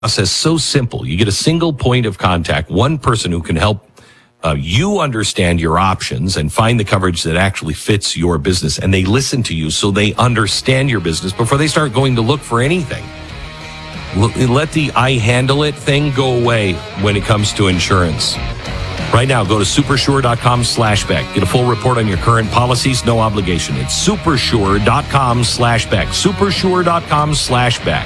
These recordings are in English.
process so simple. You get a single point of contact, one person who can help you understand your options and find the coverage that actually fits your business. And they listen to you so they understand your business before they start going to look for anything. Let the I handle it thing go away when it comes to insurance. Right now, go to supersure.com/Beck. Get a full report on your current policies, no obligation. It's supersure.com/Beck. Supersure.com/Beck.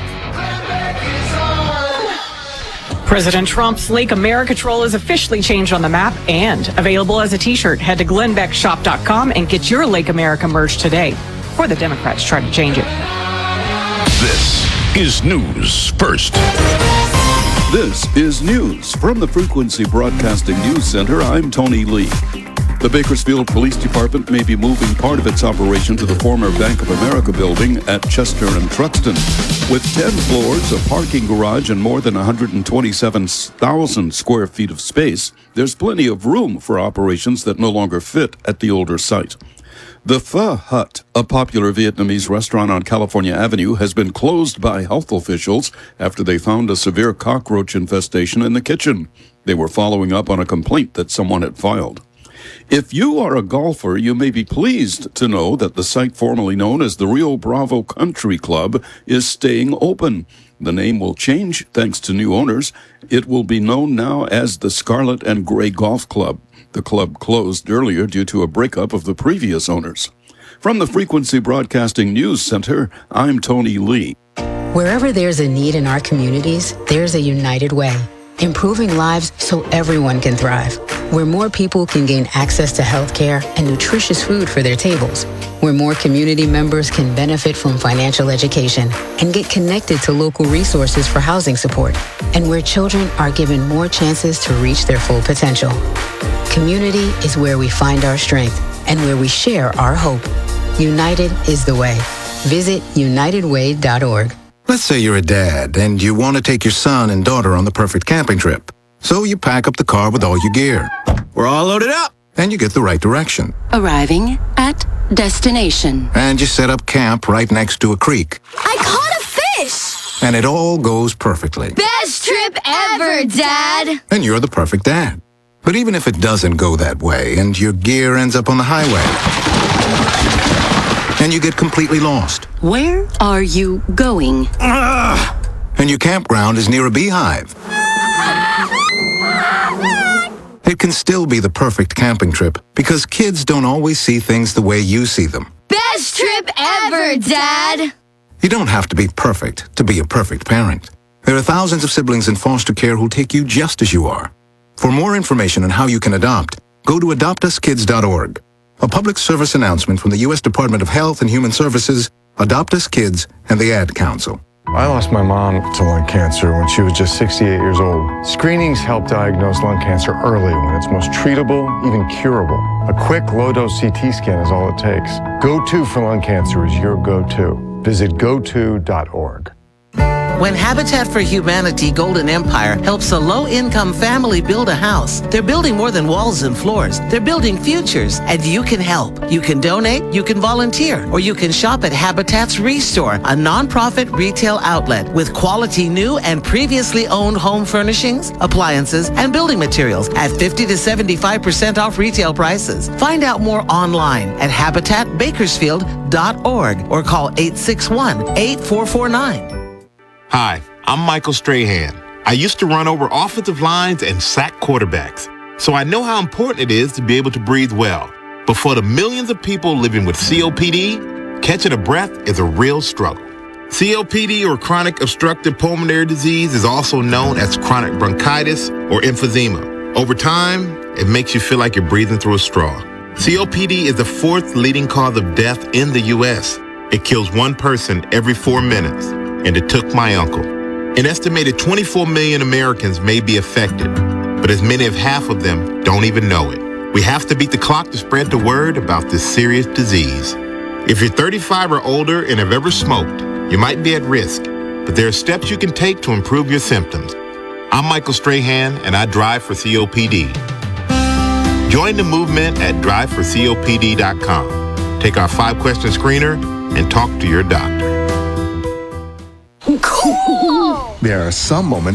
President Trump's Lake America Troll is officially changed on the map and available as a t-shirt. Head to glennbeckshop.com and get your Lake America merch today before the Democrats try to change it. This is News First. This is news from the Frequency Broadcasting News Center. I'm Tony Lee. The Bakersfield Police Department may be moving part of its operation to the former Bank of America building at Chester and Truxton. With 10 floors, a parking garage, and more than 127,000 square feet of space, there's plenty of room for operations that no longer fit at the older site. The Pho Hut, a popular Vietnamese restaurant on California Avenue, has been closed by health officials after they found a severe cockroach infestation in the kitchen. They were following up on a complaint that someone had filed. If you are a golfer, you may be pleased to know that the site formerly known as the Rio Bravo Country Club is staying open. The name will change thanks to new owners. It will be known now as the Scarlet and Gray Golf Club. The club closed earlier due to a breakup of the previous owners. From the Frequency Broadcasting News Center, I'm Tony Lee. Wherever there's a need in our communities, there's a United Way. Improving lives so everyone can thrive. Where more people can gain access to health care and nutritious food for their tables. Where more community members can benefit from financial education and get connected to local resources for housing support. And where children are given more chances to reach their full potential. Community is where we find our strength and where we share our hope. United is the way. Visit unitedway.org. Let's say you're a dad and you want to take your son and daughter on the perfect camping trip. So you pack up the car with all your gear. We're all loaded up. And you get the right direction. Arriving at destination. And you set up camp right next to a creek. I caught a fish! And it all goes perfectly. Best trip ever, Dad! And you're the perfect dad. But even if it doesn't go that way and your gear ends up on the highway and you get completely lost. Where are you going? And your campground is near a beehive. It can still be the perfect camping trip because kids don't always see things the way you see them. Best trip ever, Dad! You don't have to be perfect to be a perfect parent. There are thousands of siblings in foster care who'll take you just as you are. For more information on how you can adopt, go to adoptuskids.org. A public service announcement from the U.S. Department of Health and Human Services, Adopt Us Kids, and the Ad Council. I lost my mom to lung cancer when she was just 68 years old. Screenings help diagnose lung cancer early when it's most treatable, even curable. A quick, low-dose CT scan is all it takes. Go-To for lung cancer is your go-to. Visit goto.org. When Habitat for Humanity Golden Empire helps a low-income family build a house, they're building more than walls and floors. They're building futures, and you can help. You can donate, you can volunteer, or you can shop at Habitat's Restore, a nonprofit retail outlet with quality new and previously owned home furnishings, appliances, and building materials at 50 to 75% off retail prices. Find out more online at habitatbakersfield.org or call 861-8449. Hi, I'm Michael Strahan. I used to run over offensive lines and sack quarterbacks, so I know how important it is to be able to breathe well. But for the millions of people living with COPD, catching a breath is a real struggle. COPD, or chronic obstructive pulmonary disease, is also known as chronic bronchitis or emphysema. Over time, it makes you feel like you're breathing through a straw. COPD is the fourth leading cause of death in the U.S. It kills one person every 4 minutes. And it took my uncle. An estimated 24 million Americans may be affected, but as many as half of them don't even know it. We have to beat the clock to spread the word about this serious disease. If you're 35 or older and have ever smoked, you might be at risk, but there are steps you can take to improve your symptoms. I'm Michael Strahan, and I drive for COPD. Join the movement at driveforcopd.com. Take our 5-question screener and talk to your doctor. Cool! There are some moments